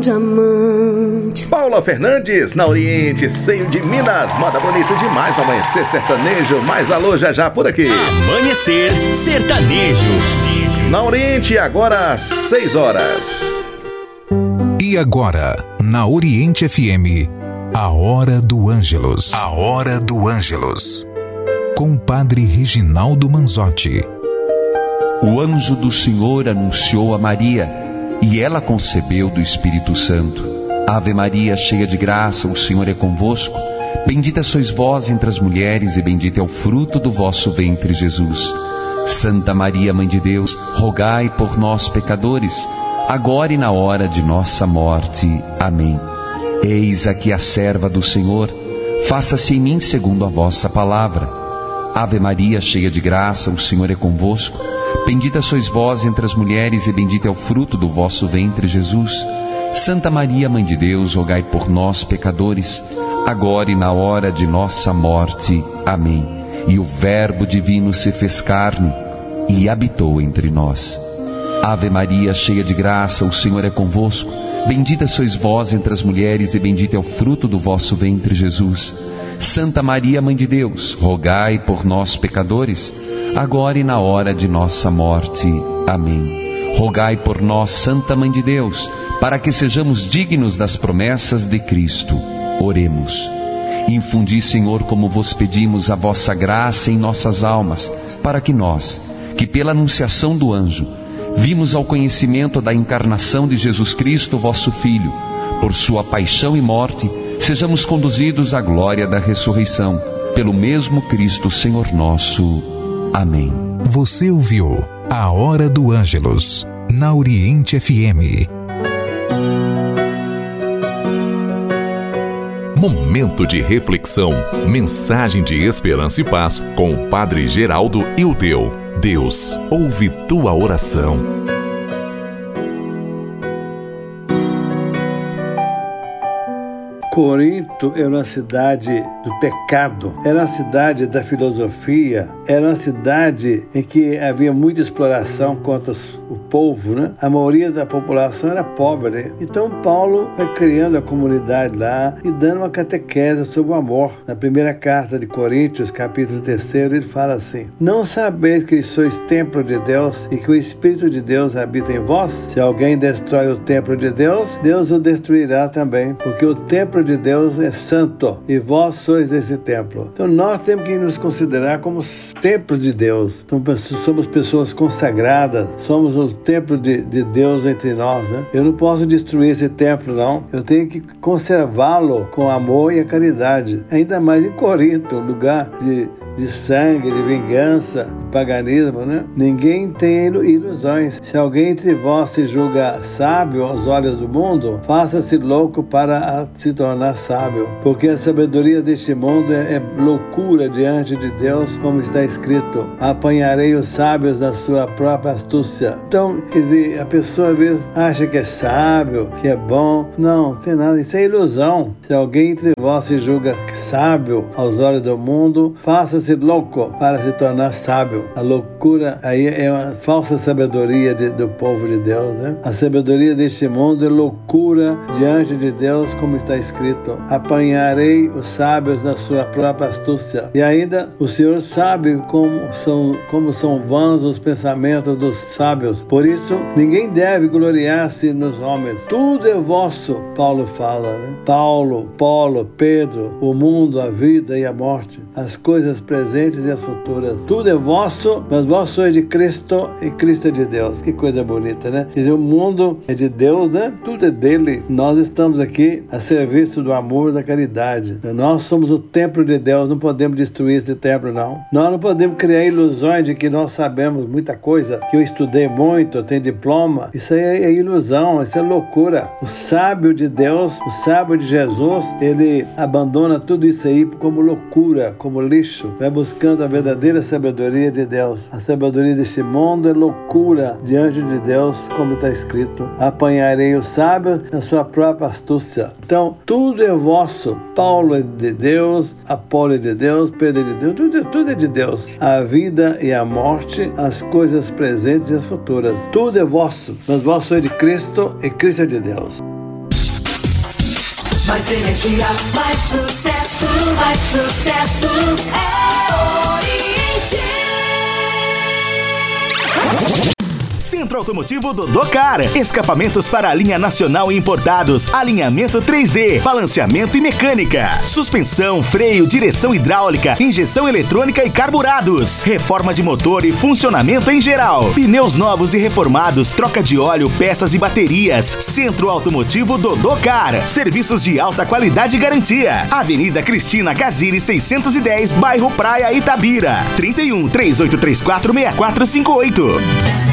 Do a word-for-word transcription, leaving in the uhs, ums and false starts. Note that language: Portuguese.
diamante. Paula Fernandes, na Oriente, Seio de Minas. Moda bonito demais, amanhecer sertanejo. Mais alô já já por aqui. Amanhecer sertanejo. Na Oriente, agora seis horas. E agora, na Oriente F M, a Hora do Ângelus. A Hora do Ângelus. Com o Padre Reginaldo Manzotti. O anjo do Senhor anunciou a Maria, e ela concebeu do Espírito Santo. Ave Maria, cheia de graça, o Senhor é convosco. Bendita sois vós entre as mulheres, e bendito é o fruto do vosso ventre, Jesus. Santa Maria, Mãe de Deus, rogai por nós, pecadores, agora e na hora de nossa morte. Amém. Eis aqui a serva do Senhor, faça-se em mim segundo a vossa palavra. Ave Maria, cheia de graça, o Senhor é convosco. Bendita sois vós entre as mulheres, e bendito é o fruto do vosso ventre, Jesus. Santa Maria, Mãe de Deus, rogai por nós, pecadores, agora e na hora de nossa morte. Amém. E o Verbo divino se fez carne e habitou entre nós. Ave Maria, cheia de graça, o Senhor é convosco. Bendita sois vós entre as mulheres, e bendito é o fruto do vosso ventre, Jesus. Santa Maria, Mãe de Deus, rogai por nós, pecadores, agora e na hora de nossa morte. Amém. Rogai por nós, Santa Mãe de Deus, para que sejamos dignos das promessas de Cristo. Oremos. Infundi, Senhor, como vos pedimos, a vossa graça em nossas almas, para que nós, que pela anunciação do anjo, vimos ao conhecimento da encarnação de Jesus Cristo, vosso Filho, por sua paixão e morte, sejamos conduzidos à glória da ressurreição, pelo mesmo Cristo, Senhor nosso. Amém. Você ouviu a Hora do Ângelus, na Oriente F M. Momento de reflexão, mensagem de esperança e paz com o Padre Geraldo Ildeu. Deus ouve tua oração. Corinto era uma cidade do pecado, era uma cidade da filosofia, era uma cidade em que havia muita exploração contra o povo, né? A maioria da população era pobre, né? Então Paulo vai criando a comunidade lá e dando uma catequese sobre o amor. Na primeira carta de Coríntios, capítulo terceiro, ele fala assim: não sabeis que sois templo de Deus e que o Espírito de Deus habita em vós? Se alguém destrói o templo de Deus, Deus o destruirá também, porque o templo de Deus é santo e vós sois esse templo. Então nós temos que nos considerar como templo de Deus. Somos pessoas consagradas, somos o templo de, de Deus entre nós, né? Eu não posso destruir esse templo, não. Eu tenho que conservá-lo com amor e a caridade. Ainda mais em Corinto, lugar de de sangue, de vingança, de paganismo, né? Ninguém tem ilusões. Se alguém entre vós se julga sábio aos olhos do mundo, faça-se louco para se tornar sábio, porque a sabedoria deste mundo é, é loucura diante de Deus, como está escrito: apanharei os sábios na sua própria astúcia. Então, quer dizer, a pessoa às vezes acha que é sábio, que é bom. Não, não tem nada, isso é ilusão. Se alguém entre vós se julga sábio aos olhos do mundo, faça-se louco para se tornar sábio. A loucura aí é uma falsa sabedoria de, do povo de Deus, né? A sabedoria deste mundo é loucura diante de Deus, como está escrito: apanharei os sábios na sua própria astúcia. E ainda o Senhor sabe como são, como são vãos os pensamentos dos sábios. Por isso ninguém deve gloriar-se nos homens. Tudo é vosso, Paulo fala, né? Paulo, Paulo, Pedro, o mundo, a vida e a morte, as coisas presentes e as futuras. Tudo é vosso, mas vós sois de Cristo e Cristo é de Deus. Que coisa bonita, né? Quer dizer, o mundo é de Deus, né? Tudo é dele. Nós estamos aqui a serviço do amor e da caridade. Nós somos o templo de Deus, não podemos destruir esse templo, não. Nós não podemos criar ilusões de que nós sabemos muita coisa, que eu estudei muito, eu tenho diploma. Isso aí é ilusão, isso é loucura. O sábio de Deus, o sábio de Jesus, ele abandona tudo isso aí como loucura, como lixo. Vai buscando a verdadeira sabedoria de Deus. A sabedoria deste mundo é loucura diante de Deus, como está escrito: apanharei os sábios na sua própria astúcia. Então, tudo é vosso. Paulo é de Deus, Apolo é de Deus, Pedro é de Deus, tudo, tudo é de Deus. A vida e a morte, as coisas presentes e as futuras. Tudo é vosso, mas vós sois de Cristo e Cristo é de Deus. Mais energia, mais sucesso, mais sucesso é Oriente. Centro Automotivo Dodô Car. Escapamentos para a linha nacional e importados. Alinhamento três D. Balanceamento e mecânica. Suspensão, freio, direção hidráulica, injeção eletrônica e carburados. Reforma de motor e funcionamento em geral. Pneus novos e reformados. Troca de óleo, peças e baterias. Centro Automotivo Dodô Car. Serviços de alta qualidade e garantia. Avenida Cristina Casiri seiscentos e dez, bairro Praia, Itabira. trinta e um, três oito três quatro, seis quatro cinco oito.